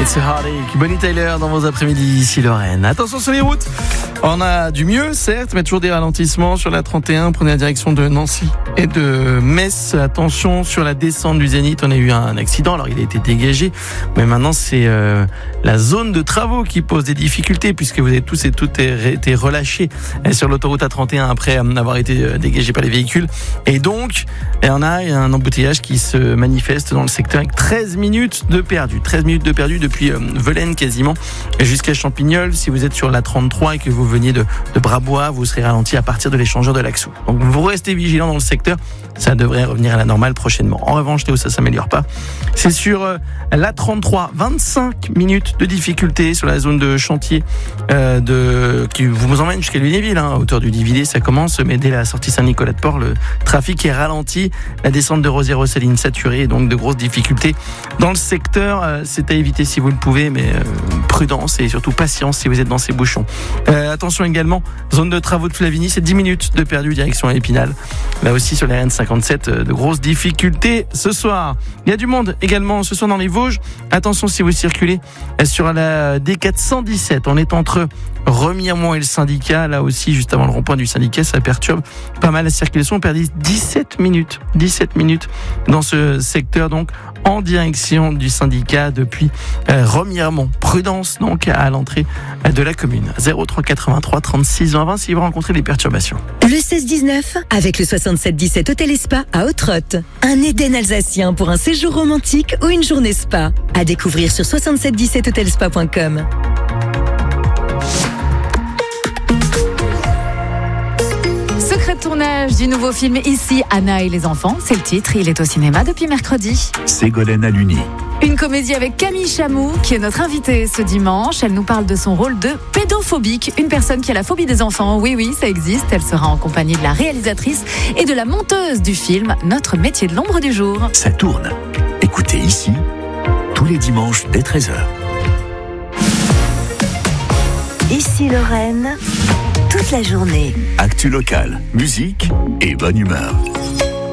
It's a Heartache. Bonnie Tyler dans vos après-midi ici Lorraine. Attention sur les routes. On a du mieux, certes, mais toujours des ralentissements sur la 31. Prenez la direction de Nancy et de Metz. Attention sur la descente du Zénith. On a eu un accident. Alors, il a été dégagé. Mais maintenant, c'est la zone de travaux qui pose des difficultés puisque vous avez tous et toutes été relâchés sur l'autoroute A31 après avoir été dégagés par les véhicules. Et donc, on a un embouteillage qui se manifeste dans le secteur avec 13 minutes de perdu. 13 minutes de perdu depuis Velaines quasiment jusqu'à Champignol. Si vous êtes sur la 33 et que vous veniez de Brabois, vous serez ralenti à partir de l'échangeur de l'Axou. Donc vous restez vigilant dans le secteur, ça devrait revenir à la normale prochainement. En revanche, là où ça s'améliore pas, c'est sur la 33, 25 minutes de difficulté sur la zone de chantier qui vous emmène jusqu'à Lunéville, à hauteur du Dividé, ça commence, mais dès la sortie Saint-Nicolas-de-Port, le trafic est ralenti. La descente de Rosières-Rosseline saturée, donc de grosses difficultés dans le secteur. C'est à éviter si vous le pouvez, mais prudence et surtout patience si vous êtes dans ces bouchons. Attention également, zone de travaux de Flavigny, c'est 10 minutes de perdu direction Épinal. Là aussi sur la RN57, de grosses difficultés ce soir. Il y a du monde également ce soir dans les Vosges. Attention si vous circulez sur la D417, on est entre Remiremont et le syndicat. Là aussi, juste avant le rond-point du syndicat, ça perturbe pas mal la circulation. On perd 17 minutes dans ce secteur, donc en direction du syndicat depuis Remiremont. Prudence donc à l'entrée de la commune. 03 83 36 20 si vous rencontrez des perturbations. Le 16-19 avec le 67-17 Hôtel et Spa à Haute-Rotte. Un Éden alsacien pour un séjour romantique ou une journée spa. À découvrir sur 6717hotelspa.com. Secret de tournage du nouveau film Ici, Anna et les enfants, c'est le titre, il est au cinéma depuis mercredi. Ségolène Aluni. Une comédie avec Camille Chamou, qui est notre invitée ce dimanche. Elle nous parle de son rôle de pédophobique, une personne qui a la phobie des enfants. Oui, ça existe. Elle sera en compagnie de la réalisatrice et de la monteuse du film Notre métier de l'ombre du jour. Ça tourne. Écoutez Ici, tous les dimanches dès 13h. Ici Lorraine, toute la journée. Actu locale, musique et bonne humeur.